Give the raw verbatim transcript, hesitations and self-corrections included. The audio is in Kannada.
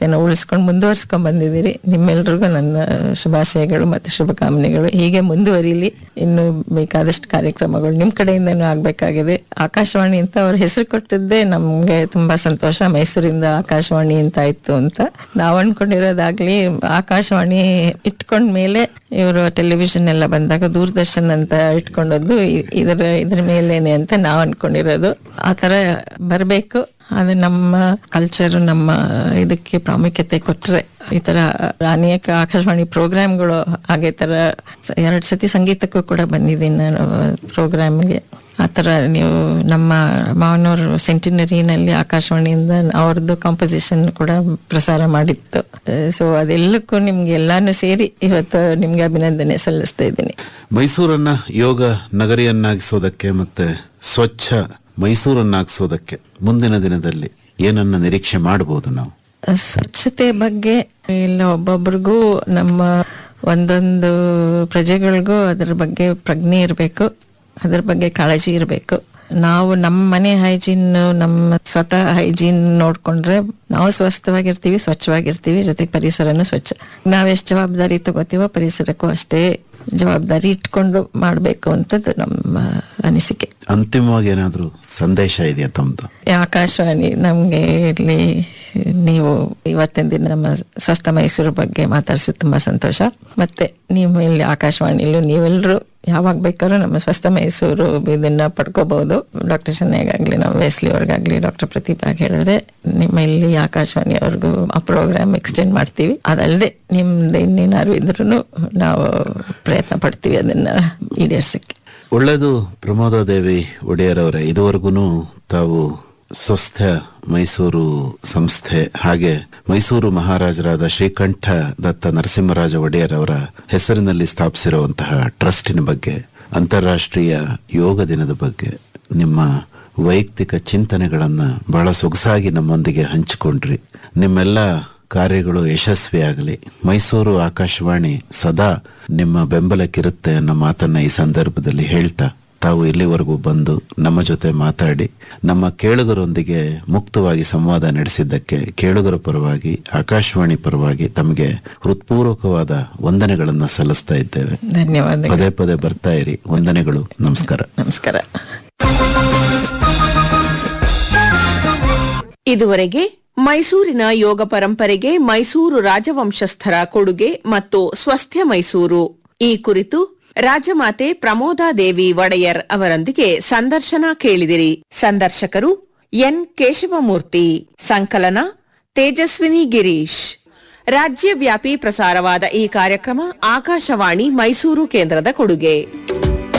ಸಂಸ್ಕೃತಿಯನ್ನು ಉಳಿಸ್ಕೊಂಡು ಮುಂದುವರ್ಸ್ಕೊಂಡ್ ಬಂದಿದ್ದೀರಿ. ನಿಮ್ಮೆಲ್ರಿಗೂ ನನ್ನ ಶುಭಾಶಯಗಳು ಮತ್ತು ಶುಭಕಾಮನೆಗಳು. ಹೀಗೆ ಮುಂದುವರಿಲಿ. ಇನ್ನು ಬೇಕಾದಷ್ಟು ಕಾರ್ಯಕ್ರಮಗಳು ನಿಮ್ ಕಡೆಯಿಂದನೂ ಆಗ್ಬೇಕಾಗಿದೆ. ಆಕಾಶವಾಣಿ ಅಂತ ಅವ್ರ ಹೆಸರು ಕೊಟ್ಟಿದ್ದೇ ನಮ್ಗೆ ತುಂಬಾ ಸಂತೋಷ. ಮೈಸೂರಿಂದ ಆಕಾಶವಾಣಿ ಅಂತ ಆಯ್ತು ಅಂತ ನಾವು ಅನ್ಕೊಂಡಿರೋದಾಗ್ಲಿ, ಆಕಾಶವಾಣಿ ಇಟ್ಕೊಂಡ ಮೇಲೆ ಇವರು ಟೆಲಿವಿಷನ್ ಎಲ್ಲ ಬಂದಾಗ ದೂರದರ್ಶನ್ ಅಂತ ಇಟ್ಕೊಂಡದ್ದು ಇದರ ಇದ್ರ ಮೇಲೇನೆ ಅಂತ ನಾವು ಅನ್ಕೊಂಡಿರೋದು. ಆ ತರ ಬರಬೇಕು. ಅದು ನಮ್ಮ ಕಲ್ಚರ್, ನಮ್ಮ ಇದಕ್ಕೆ ಪ್ರಾಮುಖ್ಯತೆ ಕೊಟ್ರೆ ಈ ತರ ಅನೇಕ ಆಕಾಶವಾಣಿ ಪ್ರೋಗ್ರಾಮ್ಗಳು ಹಾಗೆ ತರ ಎರಡ್ ಸತಿ ಸಂಗೀತಕ್ಕೂ ಕೂಡ ಬಂದಿದ್ದೀನಿ ನಾನು ಪ್ರೋಗ್ರಾಮ್ಗೆ. ಆತರ ನೀವು ನಮ್ಮ ಮಾವನವ್ರ ಸೆಂಟಿನರಿನಲ್ಲಿ ಆಕಾಶವಾಣಿಯಿಂದ ಅವ್ರದ್ದು ಕಾಂಪೋಸಿಷನ್ ಕೂಡ ಪ್ರಸಾರ ಮಾಡಿತ್ತು. ಸೊ ಅದೆಲ್ಲಕ್ಕೂ ನಿಮ್ಗೆ ಎಲ್ಲಾನು ಸೇರಿ ಇವತ್ತು ನಿಮ್ಗೆ ಅಭಿನಂದನೆ ಸಲ್ಲಿಸ್ತಾ ಇದ್ದೀನಿ. ಮೈಸೂರನ್ನ ಯೋಗ ನಗರಿಯನ್ನಾಗಿಸೋದಕ್ಕೆ ಮತ್ತೆ ಸ್ವಚ್ಛ ಮೈಸೂರನ್ನಾಗಿಸೋದಕ್ಕೆ ಮುಂದಿನ ದಿನದಲ್ಲಿ ಏನನ್ನ ನಿರೀಕ್ಷೆ ಮಾಡಬಹುದು ನಾವು? ಸ್ವಚ್ಛತೆ ಬಗ್ಗೆ ಇಲ್ಲ ಒಬ್ಬೊಬ್ರಿಗೂ ನಮ್ಮ ಒಂದೊಂದು ಪ್ರಜೆಗಳಿಗೂ ಅದರ ಬಗ್ಗೆ ಪ್ರಜ್ಞೆ ಇರಬೇಕು, ಅದ್ರ ಬಗ್ಗೆ ಕಾಳಜಿ ಇರಬೇಕು. ನಾವು ನಮ್ಮ ಮನೆ ಹೈಜೀನ್, ನಮ್ಮ ಸ್ವತಃ ಹೈಜೀನ್ ನೋಡ್ಕೊಂಡ್ರೆ ನಾವು ಸ್ವಸ್ಥವಾಗಿರ್ತೀವಿ, ಸ್ವಚ್ಛವಾಗಿರ್ತೀವಿ, ಜೊತೆಗೆ ಪರಿಸರನು ಸ್ವಚ್ಛ. ನಾವೆಷ್ಟು ಜವಾಬ್ದಾರಿ ತಗೋತೀವೋ ಪರಿಸರಕ್ಕೂ ಅಷ್ಟೇ ಜವಾಬ್ದಾರಿ ಇಟ್ಕೊಂಡು ಮಾಡ್ಬೇಕು ಅಂತದ್ದು ನಮ್ಮ ಅನಿಸಿಕೆ. ಅಂತಿಮವಾಗಿ ಏನಾದ್ರೂ ಸಂದೇಶ ಇದೆಯಾ ತಮ್ಮದು? ಆಕಾಶವಾಣಿ ನಮ್ಗೆ ಇಲ್ಲಿ ನೀವು ಇವತ್ತಿನ ದಿನ ನಮ್ಮ ಸ್ವಸ್ಥ ಮೈಸೂರು ಬಗ್ಗೆ ಮಾತಾಡಿಸಿ ತುಂಬಾ ಸಂತೋಷ. ಮತ್ತೆ ನೀವು ಇಲ್ಲಿ ಆಕಾಶವಾಣಿಲೂ ನೀವೆಲ್ಲರೂ ಯಾವಾಗ ಬೇಕಾದ್ರೂ ನಮ್ಮ ಸ್ವಸ್ಥ ಮೈಸೂರು ಇದನ್ನ ಪಡ್ಕೋಬಹುದು. ಡಾಕ್ಟರ್ ಶನ್ಯಾಗಾಗ್ಲಿ, ನಮ್ಮ ವೆಸ್ಲಿ ಅವ್ರಿಗಾಗ್ಲಿ, ಡಾಕ್ಟರ್ ಪ್ರತಿಭಾ ಹೇಳಿದ್ರೆ ನಿಮ್ಮ ಇಲ್ಲಿ ಆಕಾಶವಾಣಿ ಅವ್ರಿಗೂ ಆ ಪ್ರೋಗ್ರಾಮ್ ಎಕ್ಸ್ಟೆಂಡ್ ಮಾಡ್ತೀವಿ. ಅದಲ್ಲದೆ ನಿಮ್ದು ಇನ್ನೇನಾದ್ರು ಇದ್ರೂ ನಾವು ಪ್ರಯತ್ನ ಪಡ್ತೀವಿ ಅದನ್ನ ಈಡೇರ್ಸಕ್ಕೆ. ಒಳ್ಳೆಯದು. ಪ್ರಮೋದಾ ದೇವಿ ಒಡೆಯರ್ ಅವರೇ, ಇದುವರೆಗೂ ತಾವು ಸ್ವಸ್ಥ ಮೈಸೂರು ಸಂಸ್ಥೆ ಹಾಗೆ ಮೈಸೂರು ಮಹಾರಾಜರಾದ ಶ್ರೀಕಂಠ ದತ್ತ ನರಸಿಂಹರಾಜ ಒಡೆಯರ್ ಅವರ ಹೆಸರಿನಲ್ಲಿ ಸ್ಥಾಪಿಸಿರುವಂತಹ ಟ್ರಸ್ಟಿನ ಬಗ್ಗೆ, ಅಂತಾರಾಷ್ಟ್ರೀಯ ಯೋಗ ದಿನದ ಬಗ್ಗೆ ನಿಮ್ಮ ವೈಯಕ್ತಿಕ ಚಿಂತನೆಗಳನ್ನ ಬಹಳ ಸೊಗಸಾಗಿ ನಮ್ಮೊಂದಿಗೆ ಹಂಚಿಕೊಂಡ್ರಿ. ನಿಮ್ಮೆಲ್ಲ ಕಾರ್ಯಗಳು ಯಶಸ್ವಿಯಾಗಲಿ. ಮೈಸೂರು ಆಕಾಶವಾಣಿ ಸದಾ ನಿಮ್ಮ ಬೆಂಬಲಕ್ಕಿರುತ್ತೆ ಅನ್ನೋ ಮಾತನ್ನ ಈ ಸಂದರ್ಭದಲ್ಲಿ ಹೇಳ್ತಾ, ತಾವು ಇಲ್ಲಿವರೆಗೂ ಬಂದು ನಮ್ಮ ಜೊತೆ ಮಾತಾಡಿ ನಮ್ಮ ಕೇಳುಗರೊಂದಿಗೆ ಮುಕ್ತವಾಗಿ ಸಂವಾದ ನಡೆಸಿದ್ದಕ್ಕೆ ಕೇಳುಗರ ಪರವಾಗಿ, ಆಕಾಶವಾಣಿ ಪರವಾಗಿ ತಮಗೆ ಹೃತ್ಪೂರ್ವಕವಾದ ವಂದನೆಗಳನ್ನ ಸಲ್ಲಿಸ್ತಾ ಇದ್ದೇವೆ. ಧನ್ಯವಾದ. ಪದೇ ಪದೇ ಬರ್ತಾ ಇರಿ. ವಂದನೆಗಳು. ನಮಸ್ಕಾರ. ನಮಸ್ಕಾರ. ಇದುವರೆಗೆ ಮೈಸೂರಿನ ಯೋಗ ಪರಂಪರೆಗೆ ಮೈಸೂರು ರಾಜವಂಶಸ್ಥರ ಕೊಡುಗೆ ಮತ್ತು ಸ್ವಸ್ಥ್ಯ ಮೈಸೂರು ಈ ಕುರಿತು ರಾಜಮಾತೆ ಪ್ರಮೋದಾ ದೇವಿ ಒಡೆಯರ್ ಅವರೊಂದಿಗೆ ಸಂದರ್ಶನ ಕೇಳಿದಿರಿ. ಸಂದರ್ಶಕರು ಎನ್ ಕೇಶವಮೂರ್ತಿ. ಸಂಕಲನ ತೇಜಸ್ವಿನಿ ಗಿರೀಶ್. ರಾಜ್ಯವ್ಯಾಪಿ ಪ್ರಸಾರವಾದ ಈ ಕಾರ್ಯಕ್ರಮ ಆಕಾಶವಾಣಿ ಮೈಸೂರು ಕೇಂದ್ರದ ಕೊಡುಗೆ.